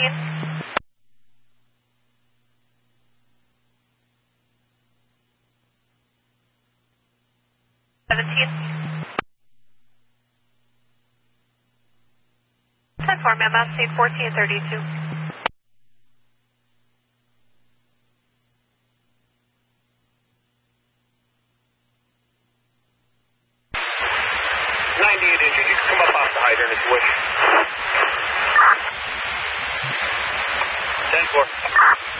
10-4, ma'am, outstate 1432. You can come up off the hydrant if you wish. 10-4.